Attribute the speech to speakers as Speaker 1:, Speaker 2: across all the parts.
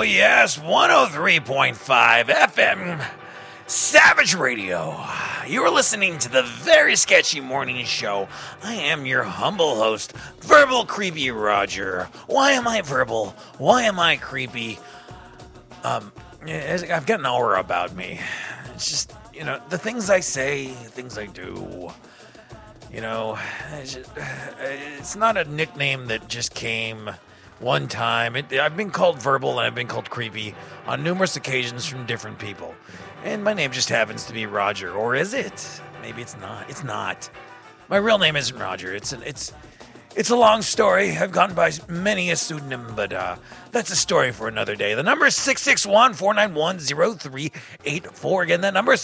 Speaker 1: yes, 103.5 FM Savage Radio. You are listening to the Very Sketchy Morning Show. I am your humble host, Verbal Creepy Roger. Why am I verbal? Why am I creepy? I've got an aura about me. It's just, the things I say, things I do. It's not a nickname that just came one time. I've been called verbal and I've been called creepy on numerous occasions from different people. And my name just happens to be Roger. Or is it? Maybe it's not. It's not. My real name isn't Roger. It's a long story. I've gone by many a pseudonym, but that's a story for another day. The number is 661-491-0384. Again, that number is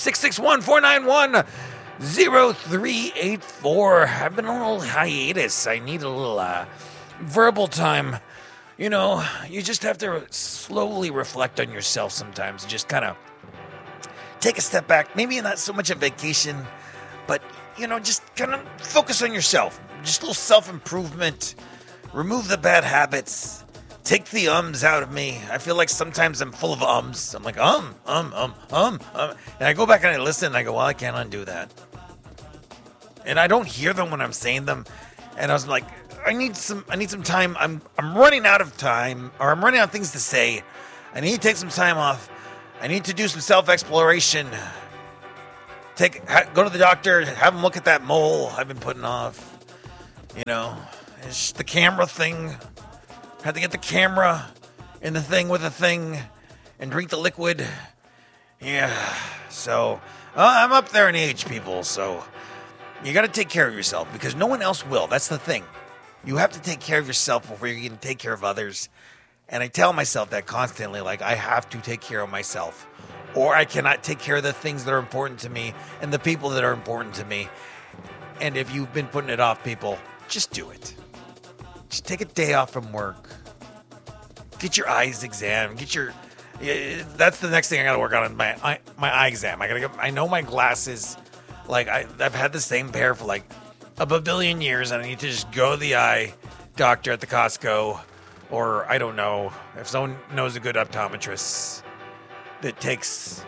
Speaker 1: 661-491-0384. I've been on a little hiatus. I need a little verbal time. You just have to slowly reflect on yourself sometimes. Just kind of take a step back. Maybe not so much a vacation, but, just kind of focus on yourself. Just a little self-improvement. Remove the bad habits. Take the ums out of me. I feel like sometimes I'm full of ums. I'm like, And I go back and I listen and I go, well, I can't undo that. And I don't hear them when I'm saying them. And I was like, I need some time. I'm running out of time, or I'm running out of things to say. I need to take some time off. I need to do some self-exploration. Go to the doctor, have him look at that mole I've been putting off. It's just the camera thing. Had to get the camera in the thing with the thing and drink the liquid. Yeah, so I'm up there in age, people, so you got to take care of yourself because no one else will. That's the thing. You have to take care of yourself before you can take care of others. And I tell myself that constantly, like I have to take care of myself or I cannot take care of the things that are important to me and the people that are important to me. And if you've been putting it off, people, just do it. Just take a day off from work. Get your eyes examined. That's the next thing I got to work on, my eye exam. I know my glasses, like I've had the same pair for like a babillion years, and I need to just go to the eye doctor at the Costco, or I don't know if someone knows a good optometrist that takes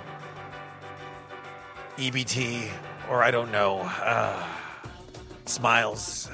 Speaker 1: EBT, or I don't know, Smiles.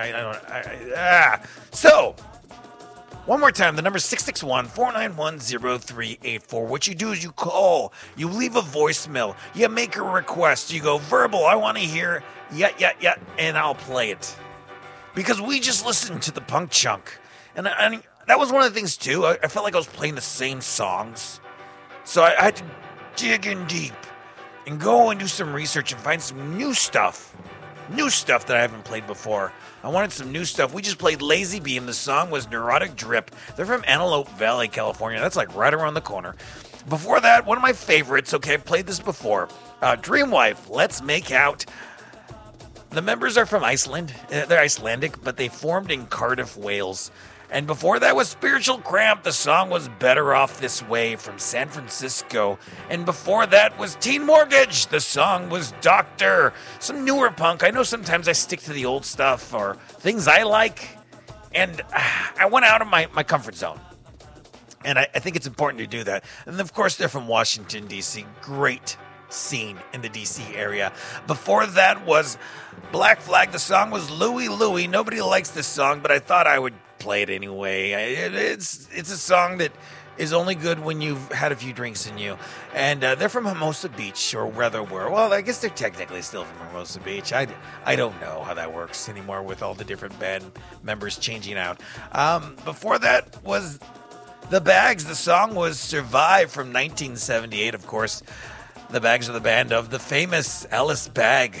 Speaker 1: So, one more time, the number is 661-491-0384. What you do is you call, you leave a voicemail, you make a request, you go, verbal, I want to hear, yeah, and I'll play it. Because we just listened to the Punk Chunk. And that was one of the things, too. I felt like I was playing the same songs. So I had to dig in deep and go and do some research and find some new stuff. New stuff that I haven't played before. I wanted some new stuff. We just played Lazy Beam. The song was Neurotic Drip. They're from Antelope Valley, California. That's like right around the corner. Before that, one of my favorites, okay, I've played this before. Dreamwife, Let's Make Out. The members are from Iceland. They're Icelandic, but they formed in Cardiff, Wales. And before that was Spiritual Cramp. The song was Better Off This Way from San Francisco. And before that was Teen Mortgage. The song was Doctor. Some newer punk. I know sometimes I stick to the old stuff or things I like. And I went out of my comfort zone. And I think it's important to do that. And of course, they're from Washington, D.C. Great scene in the D.C. area. Before that was Black Flag. The song was Louie Louie. Nobody likes this song, but I thought I would play it anyway. It's a song that is only good when you've had a few drinks in you. And they're from Hermosa Beach, or rather were. Well, I guess they're technically still from Hermosa Beach. I don't know how that works anymore with all the different band members changing out. Before that was The Bags. The song was Survive from 1978, of course. The Bags are the band of the famous Alice Bag.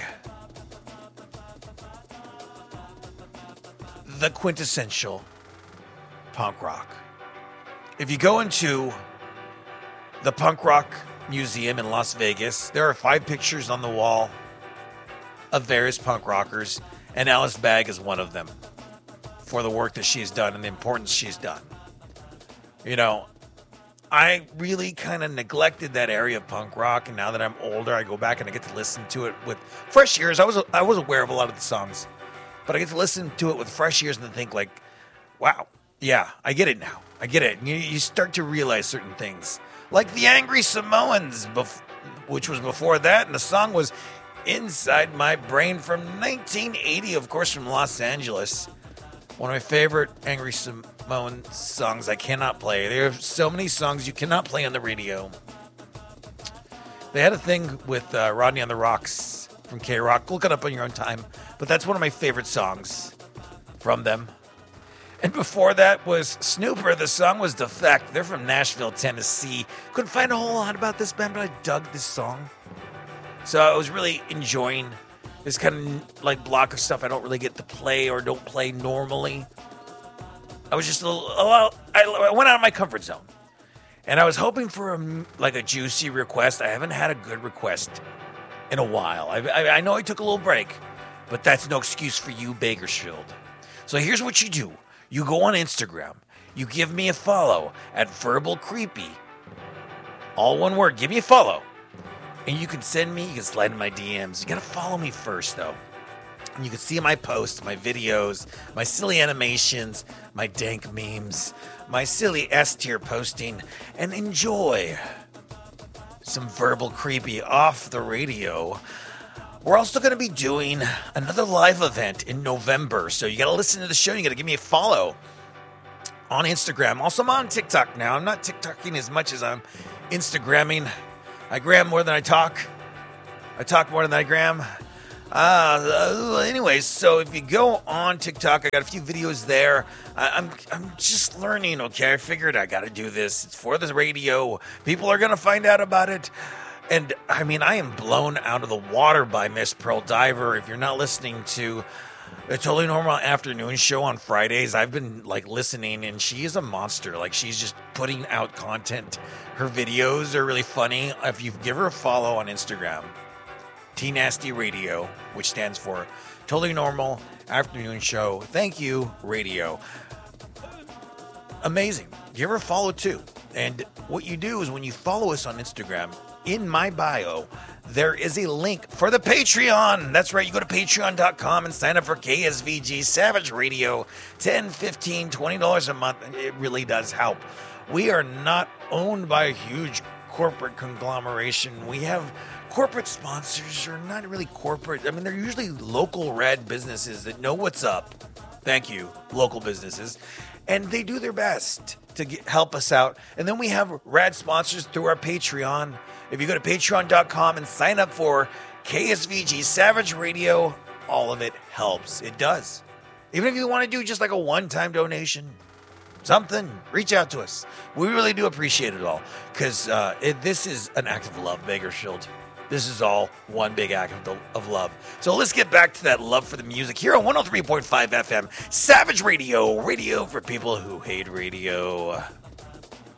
Speaker 1: The quintessential punk rock. If you go into the Punk Rock Museum in Las Vegas, there are 5 pictures on the wall of various punk rockers, and Alice Bag is one of them for the work that she's done and the importance she's done. I really kind of neglected that area of punk rock, and now that I'm older, I go back and I get to listen to it with fresh ears. I was aware of a lot of the songs, but I get to listen to it with fresh ears and think like, wow, Yeah, I get it now. I get it. You start to realize certain things. Like the Angry Samoans, which was before that, and the song was Inside My Brain from 1980, of course, from Los Angeles. One of my favorite Angry Samoan songs I cannot play. There are so many songs you cannot play on the radio. They had a thing with Rodney on the Rocks from K-Rock. Look it up on your own time. But that's one of my favorite songs from them. And before that was Snooper. The song was Defect. They're from Nashville, Tennessee. Couldn't find a whole lot about this band, but I dug this song. So I was really enjoying this kind of like block of stuff I don't really get to play or don't play normally. I was just I went out of my comfort zone. And I was hoping for a juicy request. I haven't had a good request in a while. I know I took a little break, but that's no excuse for you, Bakersfield. So here's what you do. You go on Instagram. You give me a follow at Verbal Creepy. All one word. Give me a follow. And you can slide in my DMs. You got to follow me first, though. And you can see my posts, my videos, my silly animations, my dank memes, my silly S-tier posting, and enjoy some Verbal Creepy off the radio. We're also going to be doing another live event in November, so you got to listen to the show. You got to give me a follow on Instagram. Also, I'm on TikTok now. I'm not TikToking as much as I'm Instagramming. I gram more than I talk. I talk more than I gram. Anyways, so if you go on TikTok, I got a few videos there. I'm just learning, okay? I figured I got to do this. It's for the radio. People are going to find out about it. And, I mean, I am blown out of the water by Miss Pearl Diver. If you're not listening to a Totally Normal Afternoon show on Fridays, I've been, listening, and she is a monster. She's just putting out content. Her videos are really funny. If you give her a follow on Instagram, T-Nasty Radio, which stands for Totally Normal Afternoon Show. Thank you, Radio. Amazing. Give her a follow, too. And what you do is when you follow us on Instagram, in my bio, there is a link for the Patreon. That's right. You go to patreon.com and sign up for KSVG Savage Radio. $10, $15, $20 a month. And it really does help. We are not owned by a huge corporate conglomeration. We have corporate sponsors, or not really corporate. I mean, they're usually local rad businesses that know what's up. Thank you, local businesses. And they do their best to help us out. And then we have rad sponsors through our Patreon. If you go to patreon.com and sign up for KSVG Savage Radio, all of it helps. It does. Even if you want to do just a one-time donation, something, reach out to us. We really do appreciate it all, because this is an act of love, Bakersfield. This is all one big act of love. So let's get back to that love for the music here on 103.5 FM, Savage Radio, radio for people who hate radio.